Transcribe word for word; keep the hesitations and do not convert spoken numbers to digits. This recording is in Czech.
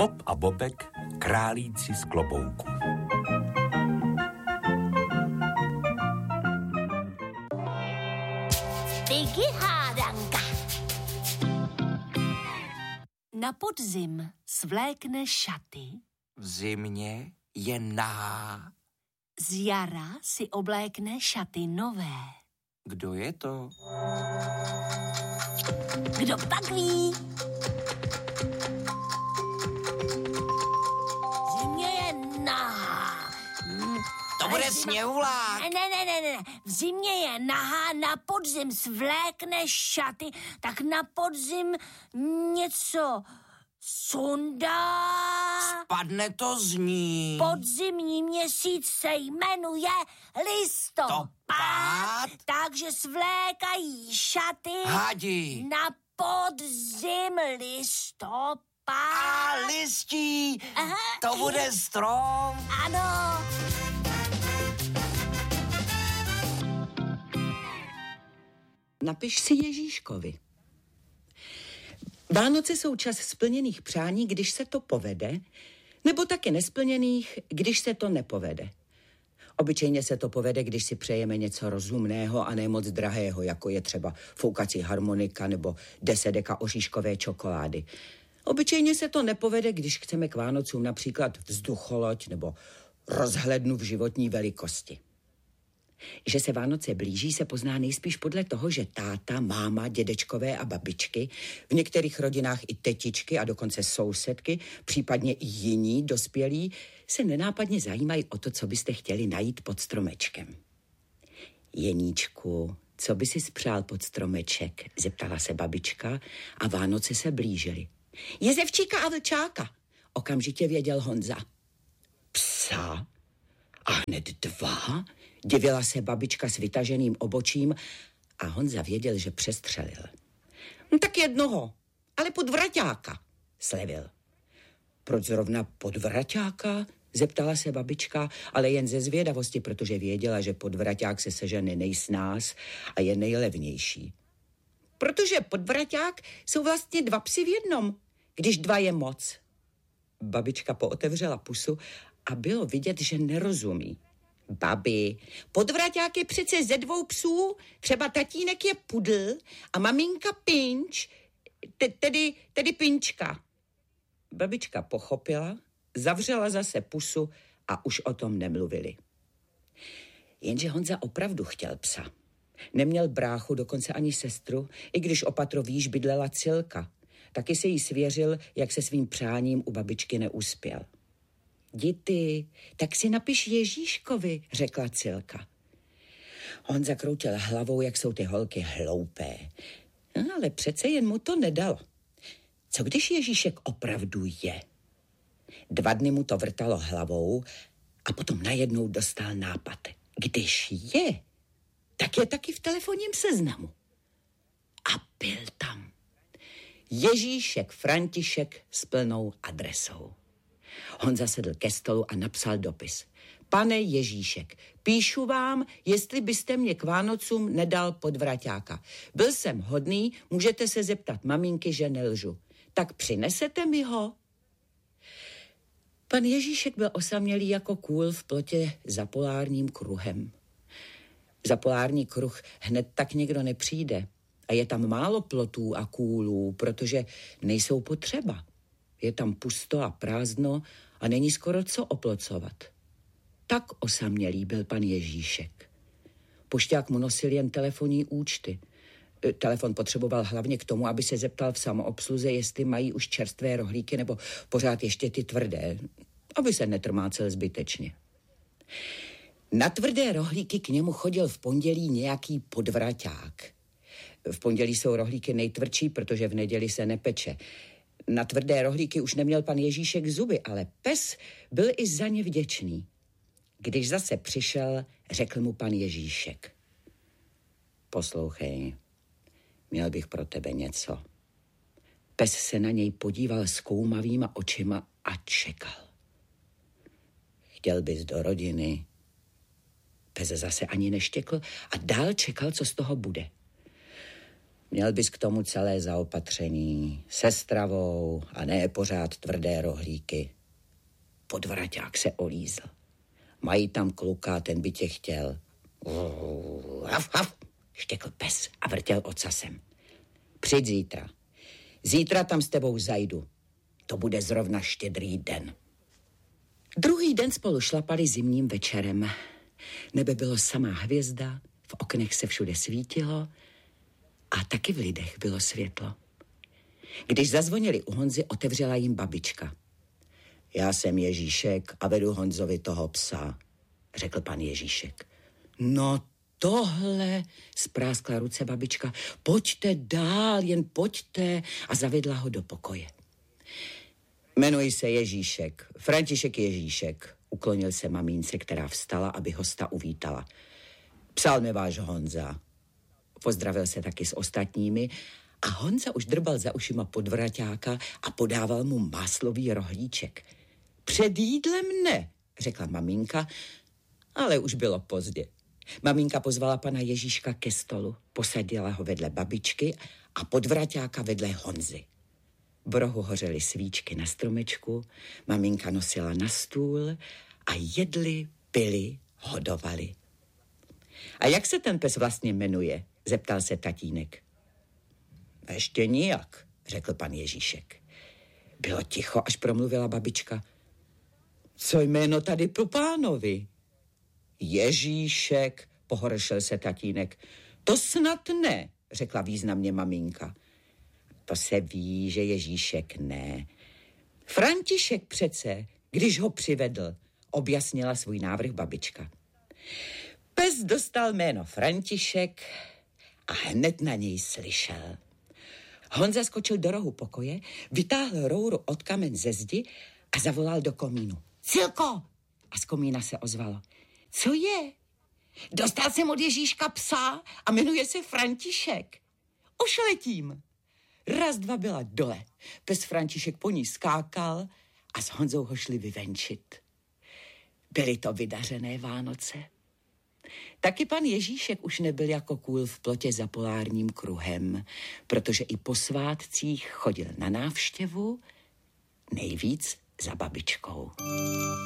Bob a Bobek, králíci z klobouku. Piggy hádanka. Na podzim svlékne šaty. V zimě je nahá. Z jara si oblékne šaty nové. Kdo je to? Kdo pak ví? Zimě je nahá. Hm, To bude zima- sněhulák. Ne, ne, ne, ne, ne. V zimě je nahá, na podzim svlékne šaty, tak na podzim něco sundá. Spadne to z ní. Podzimní měsíc se jmenuje listopad, Topad? takže svlékají šaty Hadi. na podzim listopad. A listí. Aha. To bude strom. Ano. Napiš si Ježíškovi. Vánoce jsou čas splněných přání, když se to povede, nebo taky nesplněných, když se to nepovede. Obyčejně se to povede, když si přejeme něco rozumného a ne moc drahého, jako je třeba foukací harmonika nebo deset deka oříškové čokolády. Obyčejně se to nepovede, když chceme k Vánocům například vzducholoď nebo rozhlednu v životní velikosti. Že se Vánoce blíží, se pozná nejspíš podle toho, že táta, máma, dědečkové a babičky, v některých rodinách i tetičky a dokonce sousedky, případně i jiní dospělí, se nenápadně zajímají o to, co byste chtěli najít pod stromečkem. Jeníčku, co by si spřál pod stromeček? Zeptala se babička a Vánoce se blížily. Jezevčíka a vlčáka, okamžitě věděl Honza. Psa? A hned dva? Divila se babička s vytaženým obočím a Honza věděl, že přestřelil. No, tak jednoho, ale podvraťáka, slevil. Proč zrovna podvraťáka? Zeptala se babička, ale jen ze zvědavosti, protože věděla, že podvraťák se sežene nejsnáz a je nejlevnější. Protože podvraťák jsou vlastně dva psi v jednom, když dva je moc. Babička pootevřela pusu a bylo vidět, že nerozumí. Babi, podvraťák je přece ze dvou psů, třeba tatínek je pudl a maminka pinč, te, tedy, tedy pinčka. Babička pochopila, zavřela zase pusu a už o tom nemluvili. Jenže Honza opravdu chtěl psa. Neměl bráchu, dokonce ani sestru, i když opatro výš bydlela Cilka. Taky se jí svěřil, jak se svým přáním u babičky neuspěl. Dity, tak si napiš Ježíškovi, řekla Cilka. Honza kroutil hlavou, jak jsou ty holky hloupé. No, ale přece jen mu to nedalo. Co když Ježíšek opravdu je? Dva dny mu to vrtalo hlavou a potom najednou dostal nápad. Když je, tak je taky v telefonním seznamu. A byl tam. Ježíšek František s plnou adresou. Honza sedl ke stolu a napsal dopis. Pane Ježíšek, píšu vám, jestli byste mě k Vánocům nedal podvraťáka. Byl jsem hodný, můžete se zeptat maminky, že nelžu. Tak přinesete mi ho? Pan Ježíšek byl osamělý jako kůl v plotě za polárním kruhem. Za polární kruh hned tak někdo nepřijde. A je tam málo plotů a kůlů, protože nejsou potřeba. Je tam pusto a prázdno a není skoro co oplocovat. Tak osamělý byl pan Ježíšek. Pošťák mu nosil jen telefonní účty. Telefon potřeboval hlavně k tomu, aby se zeptal v samoobsluze, jestli mají už čerstvé rohlíky nebo pořád ještě ty tvrdé, aby se netrmácel zbytečně. Na tvrdé rohlíky k němu chodil v pondělí nějaký podvraťák. V pondělí jsou rohlíky nejtvrdší, protože v neděli se nepeče. Na tvrdé rohlíky už neměl pan Ježíšek zuby, ale pes byl i za ně vděčný. Když zase přišel, řekl mu pan Ježíšek. Poslouchej, měl bych pro tebe něco. Pes se na něj podíval zkoumavýma očima a čekal. Chtěl bys do rodiny. Pes zase ani neštěkl a dál čekal, co z toho bude. Měl bys k tomu celé zaopatření, se stravou a ne pořád tvrdé rohlíky. Podvraťák se olízl. Mají tam kluka, ten by tě chtěl. Haf, haf, štěkl pes a vrtěl ocasem. Přijď zítra. Zítra tam s tebou zajdu. To bude zrovna Štědrý den. Druhý den spolu šlapali zimním večerem. Nebe bylo samá hvězda, v oknech se všude svítilo a taky v lidech bylo světlo. Když zazvonili u Honzy, otevřela jim babička. Já jsem Ježíšek a vedu Honzovi toho psa, řekl pan Ježíšek. No tohle, spráskla ruce babička, pojďte dál, jen pojďte, a zavedla ho do pokoje. Jmenuji se Ježíšek, František Ježíšek, uklonil se mamínce, která vstala, aby hosta uvítala. Psal mi váš Honza. Pozdravil se taky s ostatními a Honza už drbal za ušima podvraťáka a podával mu máslový rohlíček. Před jídlem ne, řekla maminka, ale už bylo pozdě. Maminka pozvala pana Ježíška ke stolu, posadila ho vedle babičky a podvraťáka vedle Honzy. V rohu hořely svíčky na stromečku, maminka nosila na stůl a jedli, pili, hodovali. A jak se ten pes vlastně jmenuje? Zeptal se tatínek. Ještě nijak, řekl pan Ježíšek. Bylo ticho, až promluvila babička. Co jméno tady pro pánovi? Ježíšek, pohoršil se tatínek. To snad ne, řekla významně maminka. To se ví, že Ježíšek ne. František přece, když ho přivedl, objasnila svůj návrh babička. Pes dostal jméno František a hned na něj slyšel. Honza skočil do rohu pokoje, vytáhl rouru od kamen ze zdi a zavolal do komínu. Cilko! A z komína se ozvalo. Co je? Dostal jsem od Ježíška psa a jmenuje se František. Už letím. Raz, dva byla dole. Pes František po ní skákal a s Honzou ho šli vyvenčit. Byly to vydařené Vánoce. Taky pan Ježíšek už nebyl jako kůl v plotě za polárním kruhem, protože i po svátcích chodil na návštěvu, nejvíc za babičkou.